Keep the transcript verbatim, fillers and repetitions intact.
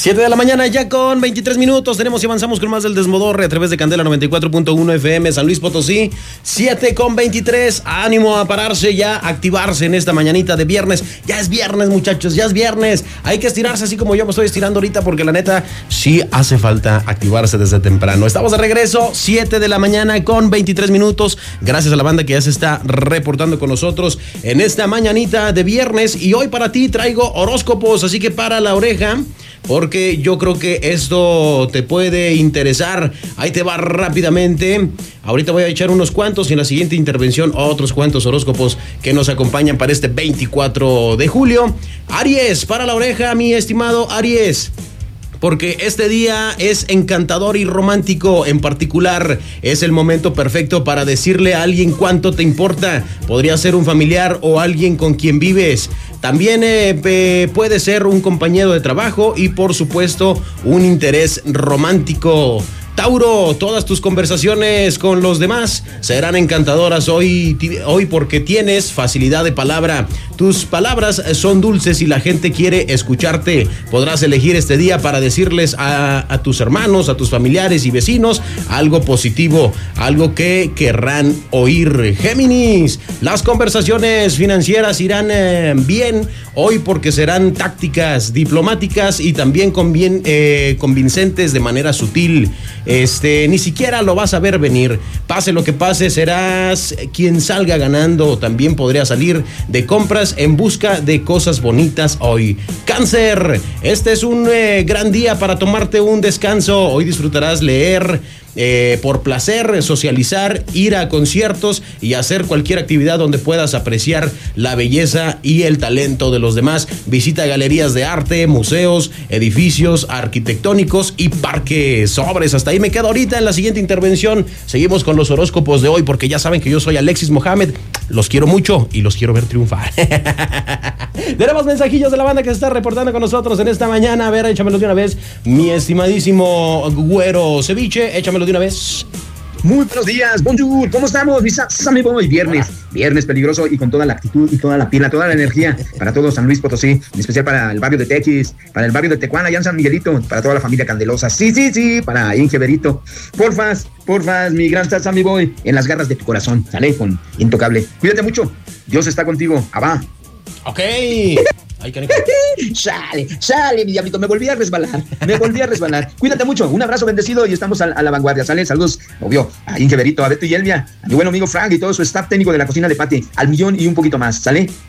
siete de la mañana ya con veintitrés minutos. Tenemos y avanzamos con más del Desmodorre a través de Candela noventa y cuatro punto uno F M San Luis Potosí. siete con veintitrés. Ánimo a pararse ya, a activarse en esta mañanita de viernes. Ya es viernes, muchachos, ya es viernes. Hay que estirarse así como yo me estoy estirando ahorita porque la neta sí hace falta activarse desde temprano. Estamos de regreso, siete de la mañana con veintitrés minutos. Gracias a la banda que ya se está reportando con nosotros en esta mañanita de viernes. Y hoy para ti traigo horóscopos, así que para la oreja, porque yo creo que esto te puede interesar. Ahí te va rápidamente. Ahorita voy a echar unos cuantos y en la siguiente intervención otros cuantos horóscopos que nos acompañan para este veinticuatro de julio. Aries, para la oreja, mi estimado Aries, porque este día es encantador y romántico. En particular, es el momento perfecto para decirle a alguien cuánto te importa. Podría ser un familiar o alguien con quien vives. También eh, eh, puede ser un compañero de trabajo y, por supuesto, un interés romántico. Tauro, todas tus conversaciones con los demás serán encantadoras hoy, hoy porque tienes facilidad de palabra. Tus palabras son dulces y la gente quiere escucharte. Podrás elegir este día para decirles a, a tus hermanos, a tus familiares y vecinos algo positivo, algo que querrán oír. Géminis, las conversaciones financieras irán eh, bien hoy porque serán tácticas, diplomáticas y también convien, eh, convincentes de manera sutil. Este, ni siquiera lo vas a ver venir. Pase lo que pase, serás quien salga ganando. También podría salir de compras en busca de cosas bonitas hoy. Cáncer, este es un eh, gran día para tomarte un descanso. Hoy disfrutarás leer Eh, por placer, socializar, ir a conciertos y hacer cualquier actividad donde puedas apreciar la belleza y el talento de los demás. Visita galerías de arte, museos, edificios arquitectónicos y parques. Sobres, hasta ahí me quedo ahorita. En la siguiente intervención seguimos con los horóscopos de hoy, porque ya saben que yo soy Alexis Mohamed. Los quiero mucho y los quiero ver triunfar. Tenemos mensajillos de la banda que se está reportando con nosotros en esta mañana. A ver, échamelo de una vez, mi estimadísimo güero ceviche, échamelo de una vez. Muy buenos días, bonjour, ¿cómo estamos? Mis amigos, hoy viernes, Hola. viernes peligroso y con toda la actitud y toda la pila, toda la energía para todo San Luis Potosí, en especial para el barrio de Tequis, para el barrio de Tecuana, allá en San Miguelito, para toda la familia Candelosa, sí, sí, sí, para Ingeberito, porfas, porfas, mi gran Sammy Boy, en las garras de tu corazón, sale con Intocable, cuídate mucho, Dios está contigo, abá. Ok. Ay, sale, sale, mi diablito, me volví a resbalar, me volví a resbalar. Cuídate mucho, un abrazo bendecido y estamos a, a la vanguardia, sale, saludos, obvio, a Ingeberito, a Beto y Elvia, a mi buen amigo Frank y todo su staff técnico de la cocina de Pati, al millón y un poquito más, ¿sale?